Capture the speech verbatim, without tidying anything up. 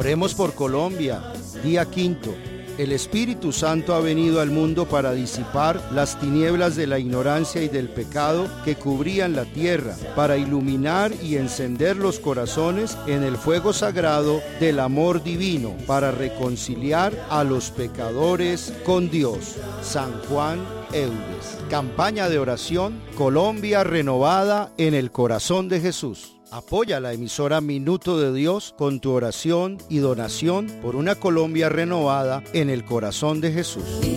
Oremos por Colombia. Día quinto. El Espíritu Santo ha venido al mundo para disipar las tinieblas de la ignorancia y del pecado que cubrían la tierra, para iluminar y encender los corazones en el fuego sagrado del amor divino, para reconciliar a los pecadores con Dios. San Juan Eudes. Campaña de oración: Colombia renovada en el corazón de Jesús. Apoya la emisora Minuto de Dios con tu oración y donación por una Colombia renovada en el corazón de Jesús.